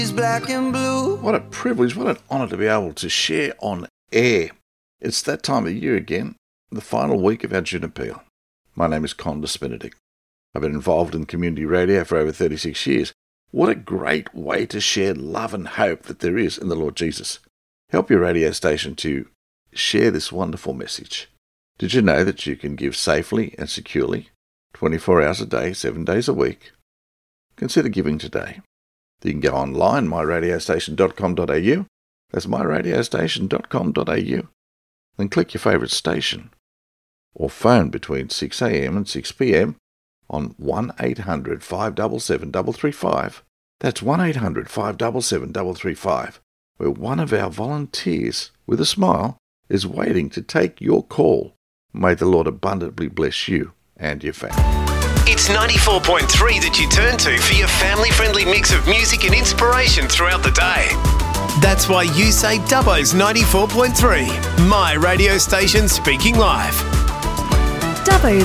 Black and blue. What a privilege, what an honour to be able to share on air. It's that time of year again, the final week of our June Appeal. My name is Condis Benedict. I've been involved in community radio for over 36 years. What a great way to share love and hope that there is in the Lord Jesus. Help your radio station to share this wonderful message. Did you know that you can give safely and securely, 24 hours a day, 7 days a week? Consider giving today. You can go online, myradiostation.com.au. That's myradiostation.com.au. Then click your favourite station. Or phone between 6 a.m. and 6 p.m. on 1800 577 335. That's 1800 577 335, where one of our volunteers, with a smile, is waiting to take your call. May the Lord abundantly bless you and your family. It's 94.3 that you turn to for your family-friendly mix of music and inspiration throughout the day. That's why you say Dubbo's 94.3, my radio station speaking live. Dubbo's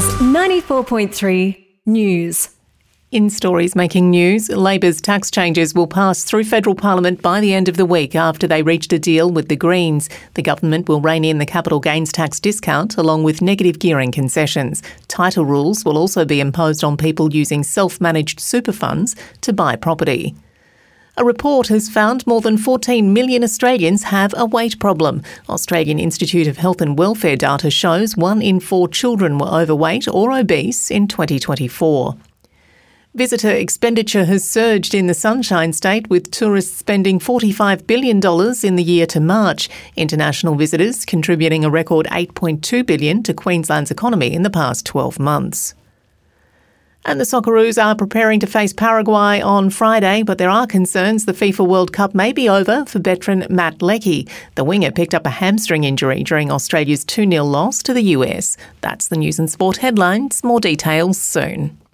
94.3 News. In stories making news, Labor's tax changes will pass through federal parliament by the end of the week after they reached a deal with the Greens. The government will rein in the capital gains tax discount along with negative gearing concessions. Title rules will also be imposed on people using self-managed super funds to buy property. A report has found more than 14 million Australians have a weight problem. Australian Institute of Health and Welfare data shows 1 in 4 children were overweight or obese in 2024. Visitor expenditure has surged in the Sunshine State, with tourists spending $45 billion in the year to March. International visitors contributing a record $8.2 billion to Queensland's economy in the past 12 months. And the Socceroos are preparing to face Paraguay on Friday, but there are concerns the FIFA World Cup may be over for veteran Matt Leckie. The winger picked up a hamstring injury during Australia's 2-0 loss to the US. That's the News and Sport headlines. More details soon.